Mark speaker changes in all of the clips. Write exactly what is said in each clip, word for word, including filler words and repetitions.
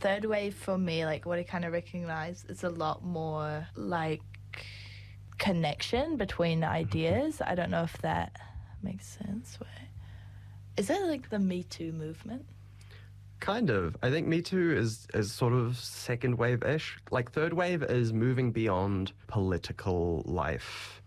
Speaker 1: third wave for me, like what I kind of recognize, is a lot more like connection between ideas. I don't know if that makes sense. Wait. Is that like the Me Too movement?
Speaker 2: Kind of. I think Me Too is, is sort of second wave-ish. Like third wave is moving beyond political life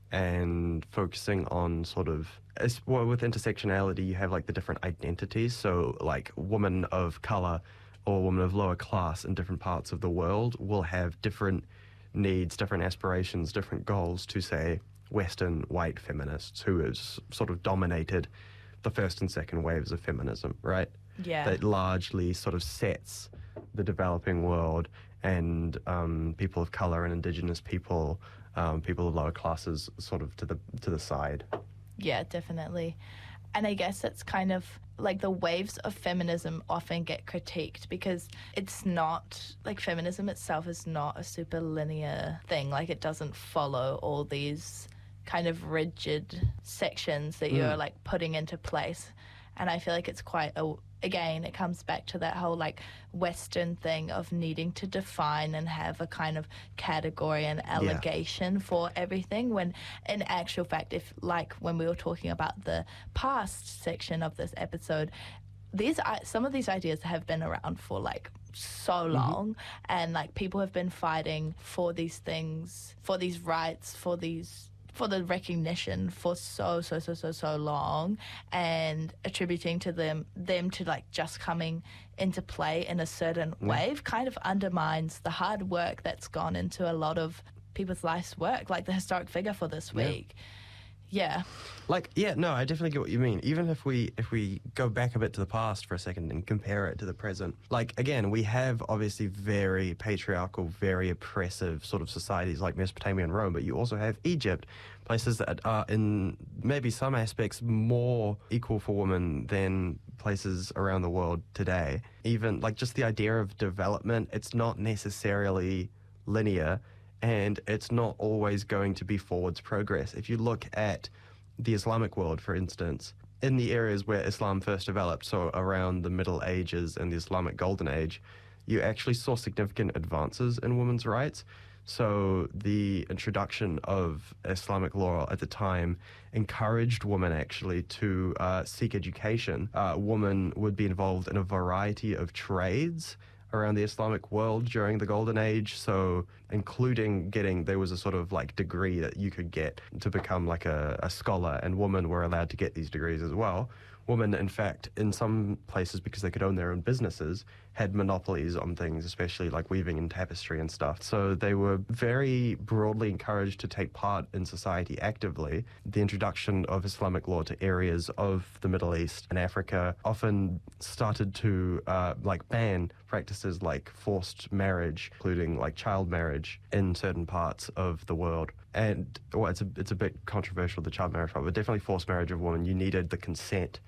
Speaker 2: and focusing on sort of, as, well, with intersectionality, you have like the different identities. So like women of color or women of lower class in different parts of the world will have different needs, different aspirations, different goals to, say, Western white feminists who has sort of dominated the first and second waves of feminism, right?
Speaker 1: Yeah.
Speaker 2: That largely sort of sets the developing world and um, people of color and indigenous people, um, people of lower classes, sort of to the to the side.
Speaker 1: Yeah, definitely. And I guess it's kind of like the waves of feminism often get critiqued because it's not, like feminism itself is not a super linear thing. Like it doesn't follow all these kind of rigid sections that you're
Speaker 2: Mm.
Speaker 1: like putting into place. And I feel like it's quite a, again, it comes back to that whole like Western thing of needing to define and have a kind of category and allegation for everything, when in actual fact, if like when we were talking about the past section of this episode, these i- some of these ideas have been around for like so long, mm-hmm. and like people have been fighting for these things, for these rights, for these for the recognition for so, so, so, so, so long, and attributing to them, them to like just coming into play in a certain
Speaker 2: yeah.
Speaker 1: wave kind of undermines the hard work that's gone into a lot of people's life's work, like the historic figure for this week. Yeah. Yeah.
Speaker 2: Like, yeah, no, I definitely get what you mean. Even if we if we go back a bit to the past for a second and compare it to the present, like, again, we have obviously very patriarchal, very oppressive sort of societies like Mesopotamia and Rome, but you also have Egypt, places that are in maybe some aspects more equal for women than places around the world today. Even, like, just the idea of development, it's not necessarily linear, and it's not always going to be forwards progress. If you look at the Islamic world, for instance, in the areas where Islam first developed, so around the Middle Ages and the Islamic Golden Age, you actually saw significant advances in women's rights. So the introduction of Islamic law at the time encouraged women actually to uh, seek education. Uh, women would be involved in a variety of trades around the Islamic world during the Golden Age, so including getting, there was a sort of like degree that you could get to become like a, a scholar, and women were allowed to get these degrees as well. Women, in fact, in some places, because they could own their own businesses, had monopolies on things, especially like weaving and tapestry and stuff. So they were very broadly encouraged to take part in society actively. The introduction of Islamic law to areas of the Middle East and Africa often started to uh, like ban practices like forced marriage, including like child marriage in certain parts of the world. And well, it's a, it's a bit controversial, the child marriage part, but definitely forced marriage of women. You needed the consent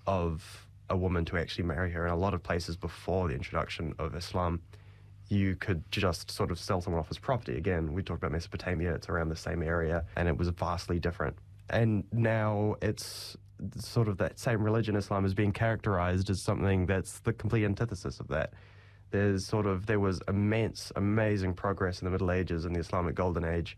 Speaker 2: of a woman to actually marry her. In a lot of places before the introduction of Islam, you could just sort of sell someone off as property. Again, we talked about Mesopotamia, it's around the same area, and it was vastly different. And now it's sort of that same religion, Islam, is being characterized as something that's the complete antithesis of that. There's sort of, there was immense, amazing progress in the Middle Ages and the Islamic Golden Age,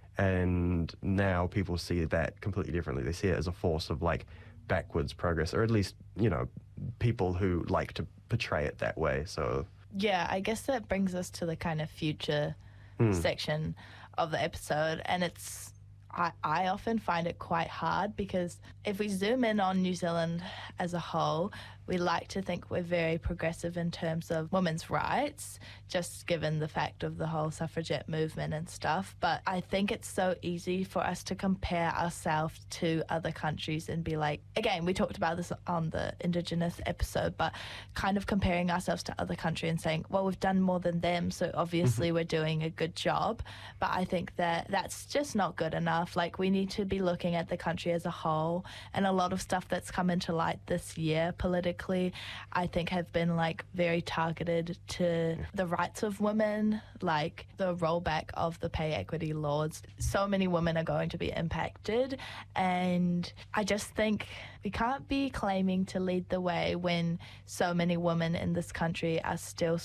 Speaker 2: and now people see that completely differently. They see it as a force of like backwards progress, or at least, you know, people who like to portray it that way. So
Speaker 1: yeah, I guess that brings us to the kind of future mm. section of the episode, and it's I, I often find it quite hard because if we zoom in on New Zealand as a whole, we like to think we're very progressive in terms of women's rights, just given the fact of the whole suffragette movement and stuff. But I think it's so easy for us to compare ourselves to other countries and be like, again, we talked about this on the Indigenous episode, but kind of comparing ourselves to other countries and saying, well, we've done more than them, so obviously we're doing a good job. But I think that that's just not good enough. Like, we need to be looking at the country as a whole, and a lot of stuff that's come into light this year politically, I think, have been like very targeted to the rights of women, like the rollback of the pay equity laws. So many women are going to be impacted, and I just think we can't be claiming to lead the way when so many women in this country are still